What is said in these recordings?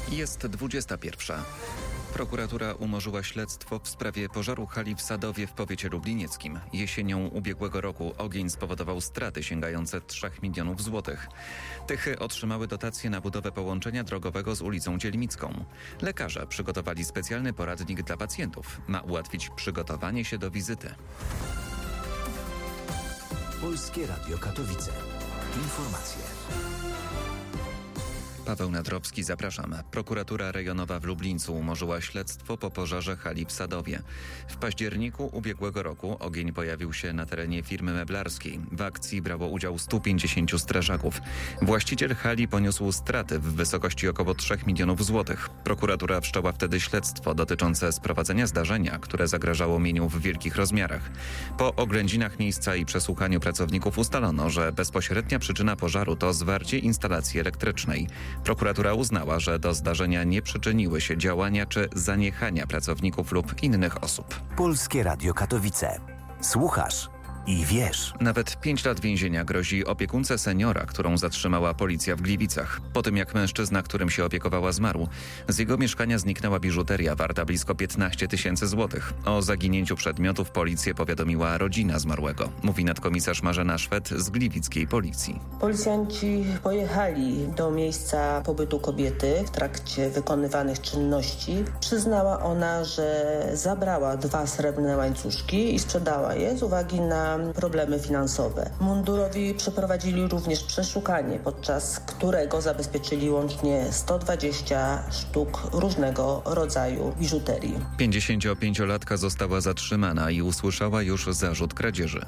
Jest 21. Prokuratura umorzyła śledztwo w sprawie pożaru hali w Sadowie w powiecie lublinieckim. Jesienią ubiegłego roku ogień spowodował straty sięgające 3 milionów złotych. Tychy otrzymały dotacje na budowę połączenia drogowego z ulicą Dzielmicką. Lekarze przygotowali specjalny poradnik dla pacjentów. Ma ułatwić przygotowanie się do wizyty. Polskie Radio Katowice. Informacje. Paweł Nadrowski, zapraszam. Prokuratura rejonowa w Lublińcu umorzyła śledztwo po pożarze hali w Sadowie. W październiku ubiegłego roku ogień pojawił się na terenie firmy meblarskiej. W akcji brało udział 150 strażaków. Właściciel hali poniósł straty w wysokości około 3 milionów złotych. Prokuratura wszczęła wtedy śledztwo dotyczące sprowadzenia zdarzenia, które zagrażało mieniu w wielkich rozmiarach. Po oględzinach miejsca i przesłuchaniu pracowników ustalono, że bezpośrednia przyczyna pożaru to zwarcie instalacji elektrycznej. Prokuratura uznała, że do zdarzenia nie przyczyniły się działania czy zaniechania pracowników lub innych osób. Polskie Radio Katowice. Słuchasz i wiesz. Nawet 5 lat więzienia grozi opiekunce seniora, którą zatrzymała policja w Gliwicach. Po tym jak mężczyzna, którym się opiekowała, zmarł, z jego mieszkania zniknęła biżuteria warta blisko 15 tysięcy złotych. O zaginięciu przedmiotów policję powiadomiła rodzina zmarłego. Mówi nadkomisarz Marzena Szwed z gliwickiej policji. Policjanci pojechali do miejsca pobytu kobiety w trakcie wykonywanych czynności. Przyznała ona, że zabrała 2 srebrne łańcuszki i sprzedała je z uwagi na problemy finansowe. Mundurowi przeprowadzili również przeszukanie, podczas którego zabezpieczyli łącznie 120 sztuk różnego rodzaju biżuterii. 55-latka została zatrzymana i usłyszała już zarzut kradzieży.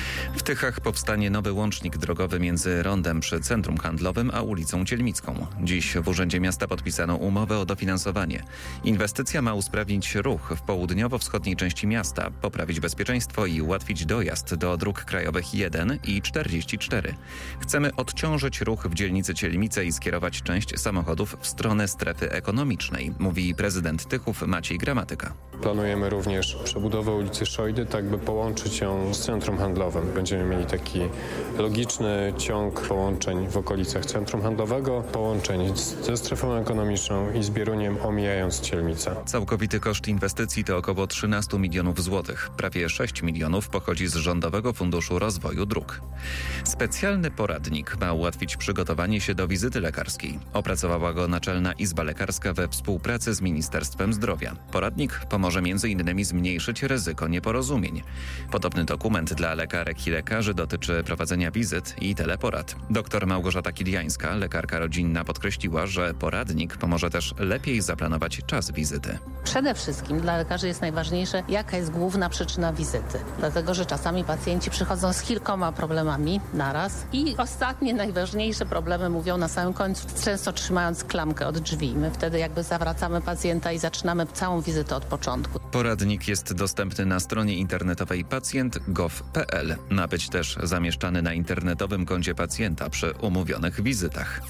W Tychach powstanie nowy łącznik drogowy między rondem przy centrum handlowym a ulicą Dzielmicką. Dziś w Urzędzie Miasta podpisano umowę o dofinansowanie. Inwestycja ma usprawnić ruch w południowo-wschodniej części miasta, poprawić bezpieczeństwo i ułatwić dojazd do dróg krajowych 1 i 44. Chcemy odciążyć ruch w dzielnicy Cielmice i skierować część samochodów w stronę strefy ekonomicznej, mówi prezydent Tychów Maciej Gramatyka. Planujemy również przebudowę ulicy Szojdy, tak by połączyć ją z centrum handlowym. Będziemy mieli taki logiczny ciąg połączeń w okolicach centrum handlowego, połączeń ze strefą ekonomiczną i z Bieruniem, omijając Cielmicę. Całkowity koszt inwestycji to około 13 milionów złotych. Prawie 6 milionów pochodzi z Rządowego Funduszu Rozwoju Dróg. Specjalny poradnik ma ułatwić przygotowanie się do wizyty lekarskiej. Opracowała go Naczelna Izba Lekarska we współpracy z Ministerstwem Zdrowia. Poradnik pomoże m.in. zmniejszyć ryzyko nieporozumień. Podobny dokument dla lekarek i lekarzy dotyczy prowadzenia wizyt i teleporad. Dr Małgorzata Kiliańska, lekarka rodzinna, podkreśliła, że poradnik pomoże też lepiej zaplanować czas wizyty. Przede wszystkim dla lekarzy jest najważniejsze, jaka jest główna przyczyna wizyty. Dlatego, że czasami pacjenci przychodzą z kilkoma problemami naraz i ostatnie, najważniejsze problemy mówią na samym końcu, często trzymając klamkę od drzwi. My wtedy jakby zawracamy pacjenta i zaczynamy całą wizytę od początku. Poradnik jest dostępny na stronie internetowej pacjent.gov.pl. Ma być też zamieszczany na internetowym koncie pacjenta przy umówionych wizytach.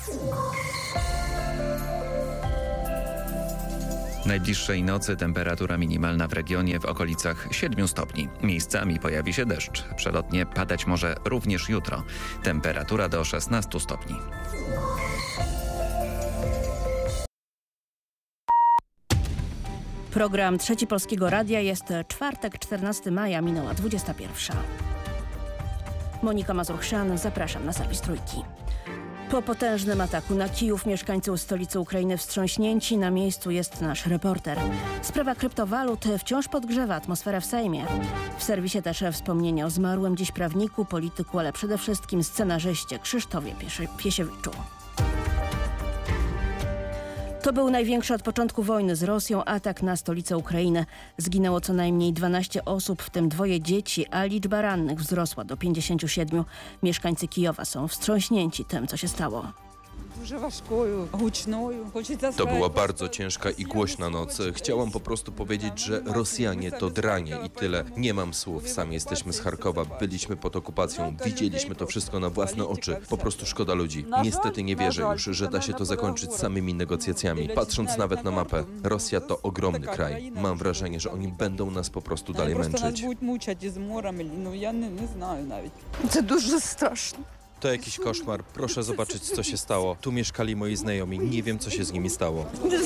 Najbliższej nocy temperatura minimalna w regionie w okolicach 7 stopni. Miejscami pojawi się deszcz. Przelotnie padać może również jutro. Temperatura do 16 stopni. Program Trzeci Polskiego Radia. Jest czwartek, 14 maja, minęła 21. Monika Mazur-Chrzan, zapraszam na serwis Trójki. Po potężnym ataku na Kijów mieszkańcy stolicy Ukrainy wstrząśnięci. Na miejscu jest nasz reporter. Sprawa kryptowalut wciąż podgrzewa atmosferę w Sejmie. W serwisie też wspomnienia o zmarłym dziś prawniku, polityku, ale przede wszystkim scenarzyście Krzysztofie Piesiewiczu. To był największy od początku wojny z Rosją atak na stolicę Ukrainy. Zginęło co najmniej 12 osób, w tym 2 dzieci, a liczba rannych wzrosła do 57. Mieszkańcy Kijowa są wstrząśnięci tym, co się stało. To była bardzo ciężka i głośna noc. Chciałam po prostu powiedzieć, że Rosjanie to dranie i tyle. Nie mam słów. Sami jesteśmy z Charkowa. Byliśmy pod okupacją. Widzieliśmy to wszystko na własne oczy. Po prostu szkoda ludzi. Niestety nie wierzę już, że da się to zakończyć samymi negocjacjami. Patrząc nawet na mapę, Rosja to ogromny kraj. Mam wrażenie, że oni będą nas po prostu dalej męczyć. To dużo straszne. To jakiś koszmar. Proszę zobaczyć, co się stało. Tu mieszkali moi znajomi. Nie wiem, co się z nimi stało.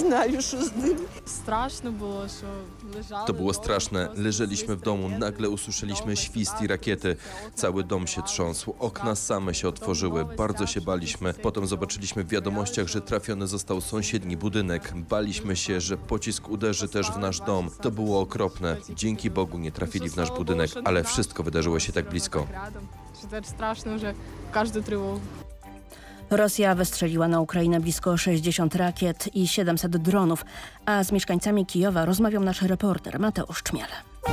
To było straszne. Leżeliśmy w domu, nagle usłyszeliśmy świst i rakiety. Cały dom się trząsł, okna same się otworzyły. Bardzo się baliśmy. Potem zobaczyliśmy w wiadomościach, że trafiony został sąsiedni budynek. Baliśmy się, że pocisk uderzy też w nasz dom. To było okropne. Dzięki Bogu nie trafili w nasz budynek, ale wszystko wydarzyło się tak blisko. Rosja wystrzeliła na Ukrainę blisko 60 rakiet i 700 dronów, a z mieszkańcami Kijowa rozmawiał nasz reporter Mateusz Czmiel.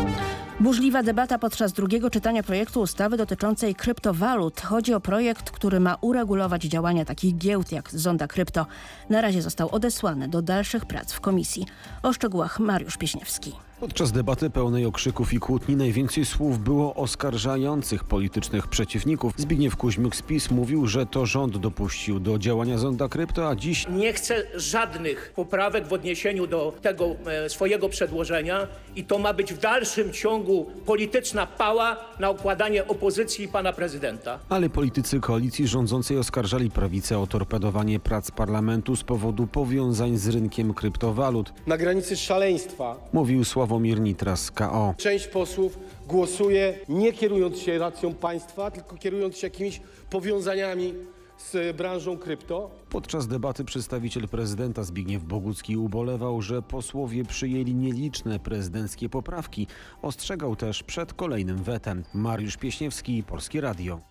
Burzliwa debata podczas drugiego czytania projektu ustawy dotyczącej kryptowalut. Chodzi o projekt, który ma uregulować działania takich giełd jak Zonda Krypto. Na razie został odesłany do dalszych prac w komisji. O szczegółach Mariusz Pieśniewski. Podczas debaty pełnej okrzyków i kłótni najwięcej słów było oskarżających politycznych przeciwników. Zbigniew Kuźmiuk z PiS mówił, że to rząd dopuścił do działania Zonda Krypto, a dziś nie chce żadnych poprawek w odniesieniu do tego swojego przedłożenia i to ma być w dalszym ciągu polityczna pała na okładanie opozycji pana prezydenta. Ale politycy koalicji rządzącej oskarżali prawicę o torpedowanie prac parlamentu z powodu powiązań z rynkiem kryptowalut. Na granicy szaleństwa. Mówił Sławomir Nitras z KO. Część posłów głosuje nie kierując się racją państwa, tylko kierując się jakimiś powiązaniami z branżą krypto. Podczas debaty przedstawiciel prezydenta Zbigniew Bogucki ubolewał, że posłowie przyjęli nieliczne prezydenckie poprawki. Ostrzegał też przed kolejnym wetem. Mariusz Pieśniewski, Polskie Radio.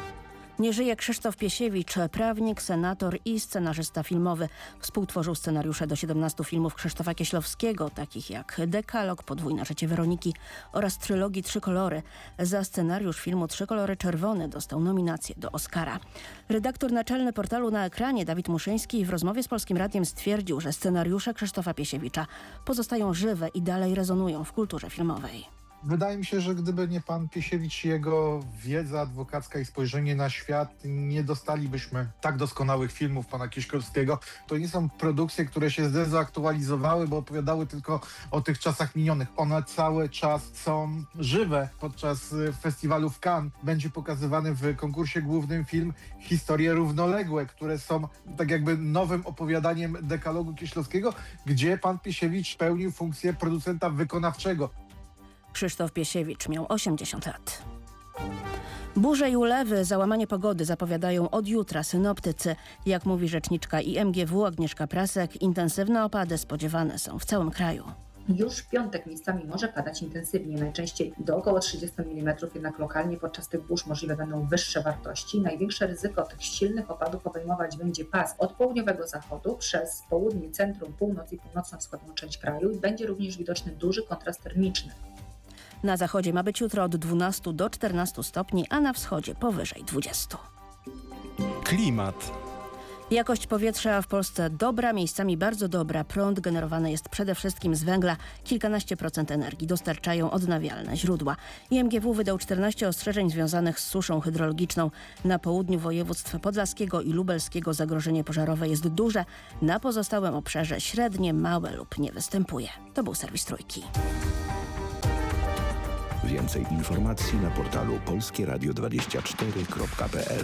Nie żyje Krzysztof Piesiewicz, prawnik, senator i scenarzysta filmowy. Współtworzył scenariusze do 17 filmów Krzysztofa Kieślowskiego, takich jak Dekalog, Podwójne życie Weroniki oraz trylogii Trzy kolory. Za scenariusz filmu Trzy kolory czerwone dostał nominację do Oscara. Redaktor naczelny portalu Na Ekranie Dawid Muszyński w rozmowie z Polskim Radiem stwierdził, że scenariusze Krzysztofa Piesiewicza pozostają żywe i dalej rezonują w kulturze filmowej. Wydaje mi się, że gdyby nie pan Piesiewicz i jego wiedza adwokacka i spojrzenie na świat, nie dostalibyśmy tak doskonałych filmów pana Kieślowskiego. To nie są produkcje, które się zdezaktualizowały, bo opowiadały tylko o tych czasach minionych. One cały czas są żywe. Podczas festiwalu w Cannes będzie pokazywany w konkursie głównym film Historie równoległe, które są tak jakby nowym opowiadaniem dekalogu Kieślowskiego, gdzie pan Piesiewicz pełnił funkcję producenta wykonawczego. Krzysztof Piesiewicz miał 80 lat. Burze i ulewy, załamanie pogody zapowiadają od jutra synoptycy. Jak mówi rzeczniczka IMGW Agnieszka Prasek, intensywne opady spodziewane są w całym kraju. Już w piątek miejscami może padać intensywnie, najczęściej do około 30 mm, jednak lokalnie podczas tych burz możliwe będą wyższe wartości. Największe ryzyko tych silnych opadów obejmować będzie pas od południowego zachodu przez południe, centrum, północ i północno-wschodnią część kraju i będzie również widoczny duży kontrast termiczny. Na zachodzie ma być jutro od 12 do 14 stopni, a na wschodzie powyżej 20. Klimat. Jakość powietrza w Polsce dobra, miejscami bardzo dobra. Prąd generowany jest przede wszystkim z węgla. Kilkanaście procent energii dostarczają odnawialne źródła. IMGW wydał 14 ostrzeżeń związanych z suszą hydrologiczną. Na południu województw podlaskiego i lubelskiego zagrożenie pożarowe jest duże. Na pozostałym obszarze średnie, małe lub nie występuje. To był serwis Trójki. Więcej informacji na portalu polskieradio24.pl.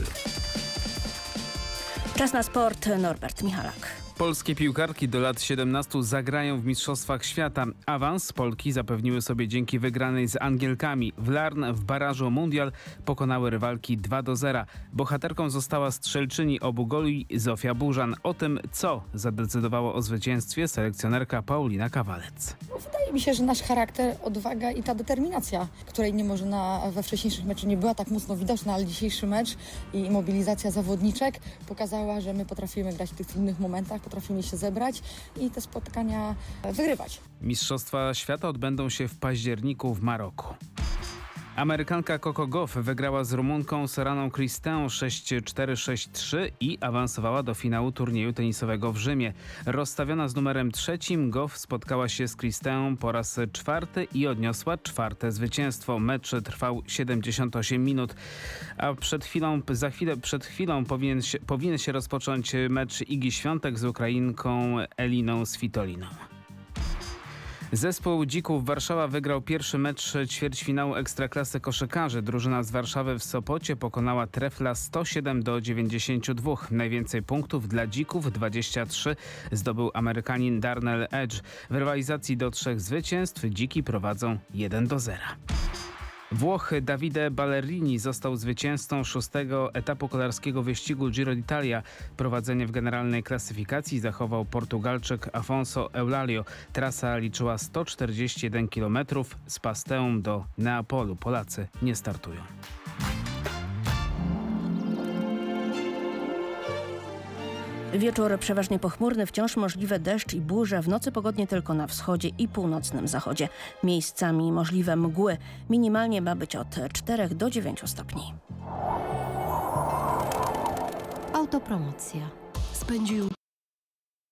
Czas na sport. Norbert Michalak. Polskie piłkarki do lat 17 zagrają w Mistrzostwach Świata. Awans Polki zapewniły sobie dzięki wygranej z Angielkami. W Larn w barażu Mundial pokonały rywalki 2-0. Bohaterką została strzelczyni obu goli Zofia Burzan. O tym, co zadecydowało o zwycięstwie, selekcjonerka Paulina Kawalec. Wydaje mi się, że nasz charakter, odwaga i ta determinacja, której nie może we wcześniejszych meczach nie była tak mocno widoczna, ale dzisiejszy mecz i mobilizacja zawodniczek pokazała, że my potrafimy grać w tych trudnych momentach, potrafimy się zebrać i te spotkania wygrywać. Mistrzostwa Świata odbędą się w październiku w Maroku. Amerykanka Coco Gauff wygrała z Rumunką Soraną Cristeau 6-4, 6-3 i awansowała do finału turnieju tenisowego w Rzymie. Rozstawiona z numerem 3, Gauff spotkała się z Cristeau po raz 4 i odniosła 4. zwycięstwo. Mecz trwał 78 minut, a przed chwilą powinien się rozpocząć mecz Igi Świątek z Ukrainką Eliną Svitoliną. Zespół Dzików Warszawa wygrał pierwszy mecz ćwierćfinału Ekstraklasy koszykarzy. Drużyna z Warszawy w Sopocie pokonała Trefla 107-92. Najwięcej punktów dla Dzików, 23, zdobył Amerykanin Darnell Edge. W rywalizacji do 3 zwycięstw Dziki prowadzą 1-0. Włoch Davide Ballerini został zwycięzcą 6. etapu kolarskiego wyścigu Giro d'Italia. Prowadzenie w generalnej klasyfikacji zachował Portugalczyk Afonso Eulalio. Trasa liczyła 141 km. Z Pasteum do Neapolu Polacy nie startują. Wieczór przeważnie pochmurny, wciąż możliwe deszcz i burze. W nocy pogodnie tylko na wschodzie i północnym zachodzie. Miejscami możliwe mgły. Minimalnie ma być od 4 do 9 stopni. Autopromocja. Spędził